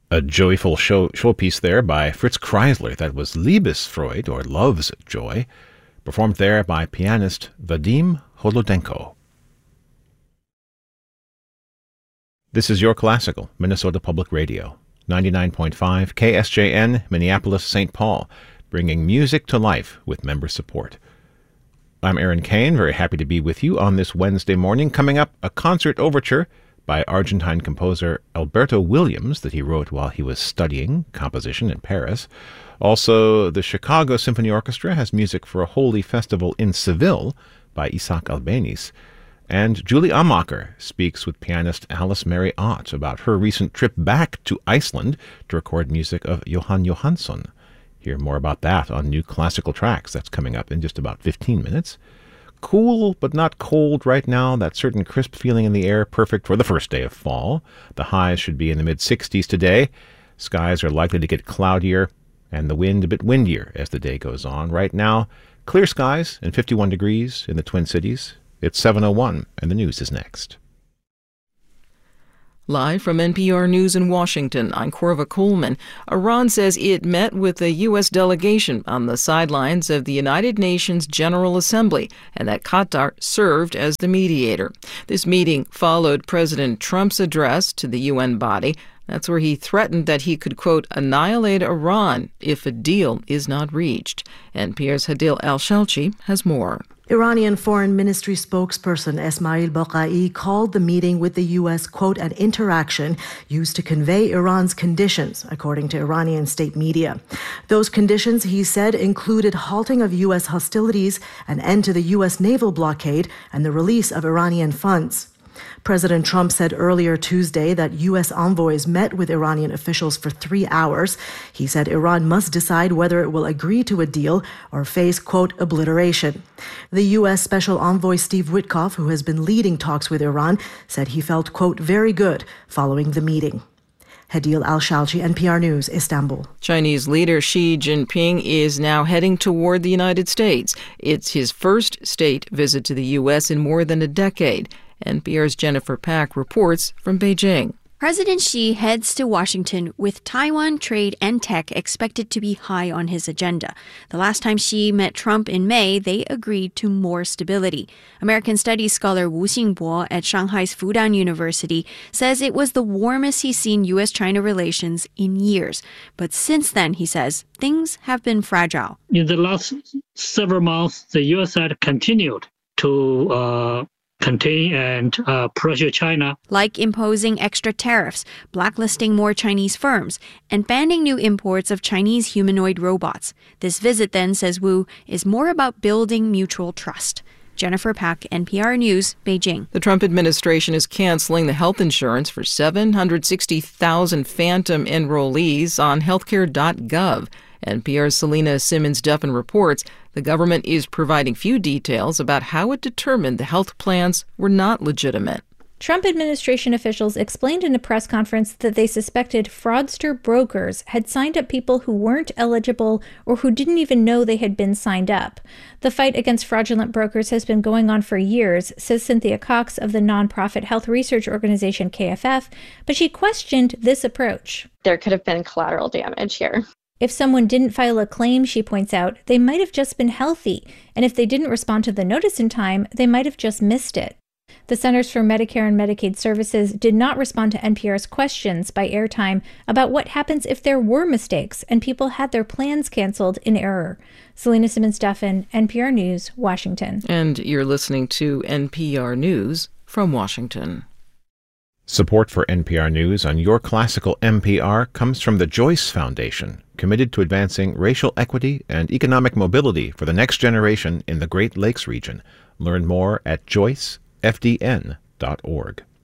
A joyful showpiece there by Fritz Kreisler. That was Liebesfreude, or Love's Joy, performed there by pianist Vadim Holodenko. This is Your Classical, Minnesota Public Radio, 99.5 KSJN, Minneapolis, St. Paul, bringing music to life with member support. I'm Aaron Kane, very happy to be with you on this Wednesday morning. Coming up, a concert overture by Argentine composer Alberto Williams that he wrote while he was studying composition in Paris. Also, the Chicago Symphony Orchestra has music for a holy festival in Seville by Isaac Albeniz. And Julie Amacher speaks with pianist Alice Mary Ott about her recent trip back to Iceland to record music of Jóhann Jóhannsson. Hear more about that on New Classical Tracks. That's coming up in just about 15 minutes. Cool, but not cold right now. That certain crisp feeling in the air, perfect for the first day of fall. The highs should be in the mid-60s today. Skies are likely to get cloudier, and the wind a bit windier as the day goes on. Right now, clear skies and 51 degrees in the Twin Cities. It's 7:01, and the news is next. Live from NPR News in Washington, I'm Corva Coleman. Iran says it met with a U.S. delegation on the sidelines of the United Nations General Assembly and that Qatar served as the mediator. This meeting followed President Trump's address to the UN body. That's where he threatened that he could, quote, annihilate Iran if a deal is not reached. NPR's Hadil Al-Shalchi has more. Iranian Foreign Ministry spokesperson Esmail Baqai called the meeting with the U.S., quote, an interaction used to convey Iran's conditions, according to Iranian state media. Those conditions, he said, included halting of U.S. hostilities, an end to the U.S. naval blockade, and the release of Iranian funds. President Trump said earlier Tuesday that U.S. envoys met with Iranian officials for 3 hours. He said Iran must decide whether it will agree to a deal or face, quote, obliteration. The U.S. Special Envoy Steve Witkoff, who has been leading talks with Iran, said he felt, quote, very good following the meeting. Hadil Al-Shalchi, NPR News, Istanbul. Chinese leader Xi Jinping is now heading toward the United States. It's his first state visit to the U.S. in more than a decade. NPR's Jennifer Pack reports from Beijing. President Xi heads to Washington with Taiwan trade and tech expected to be high on his agenda. The last time Xi met Trump in May, they agreed to more stability. American Studies scholar Wu Xingbo at Shanghai's Fudan University says it was the warmest he's seen U.S.-China relations in years. But since then, he says, things have been fragile. In the last several months, the U.S. had continued to contain and pressure China. Like imposing extra tariffs, blacklisting more Chinese firms, and banning new imports of Chinese humanoid robots. This visit, then, says Wu, is more about building mutual trust. Jennifer Pack, NPR News, Beijing. The Trump administration is canceling the health insurance for 760,000 phantom enrollees on healthcare.gov. NPR's Selena Simmons-Duffin reports the government is providing few details about how it determined the health plans were not legitimate. Trump administration officials explained in a press conference that they suspected fraudster brokers had signed up people who weren't eligible or who didn't even know they had been signed up. The fight against fraudulent brokers has been going on for years, says Cynthia Cox of the nonprofit health research organization KFF, but she questioned this approach. There could have been collateral damage here. If someone didn't file a claim, she points out, they might have just been healthy, and if they didn't respond to the notice in time, they might have just missed it. The Centers for Medicare and Medicaid Services did not respond to NPR's questions by airtime about what happens if there were mistakes and people had their plans canceled in error. Selena Simmons-Duffin, NPR News, Washington. And you're listening to NPR News from Washington. Support for NPR News on Your Classical NPR comes from the Joyce Foundation, committed to advancing racial equity and economic mobility for the next generation in the Great Lakes region. Learn more at joycefdn.org.